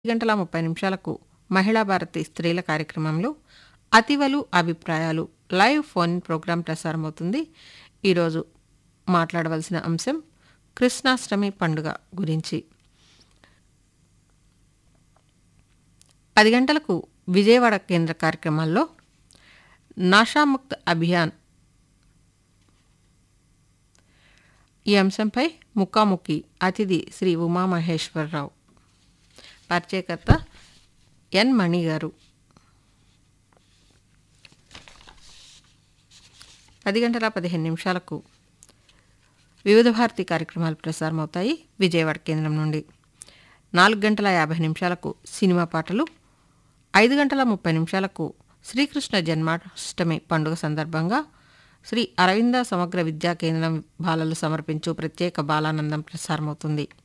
గంటల 30 నిమిషాలకు మహిళా భారతి స్త్రీల కార్యక్రమంలో అతివలు అభిప్రాయాలు లైవ్ ఫోన్ ప్రోగ్రాం ప్రసారమవుతుంది. ఈరోజు మాట్లాడవలసిన అంశం కృష్ణాష్టమి పండుగ గురించి. 10 గంటలకు విజయవాడ కేంద్ర కార్యక్రమాల్లో నషాముక్త్ అభియాన్ ఈ అంశంపై ముఖాముఖి అతిథి శ్రీ ఉమామహేశ్వరరావు, పరిచయకర్త ఎన్ మణి గారు. 10 గంటల 15 నిమిషాలకు వివిధ భారతి కార్యక్రమాలు ప్రసారమవుతాయి విజయవాడ కేంద్రం నుండి. 4 గంటల 50 నిమిషాలకు సినిమా పాటలు. 5 గంటల 30 నిమిషాలకు శ్రీకృష్ణ జన్మాష్టమి పండుగ సందర్భంగా శ్రీ అరవింద సమగ్ర విద్యా కేంద్రం బాలలు సమర్పించు ప్రత్యేక బాలానందం ప్రసారమవుతుంది.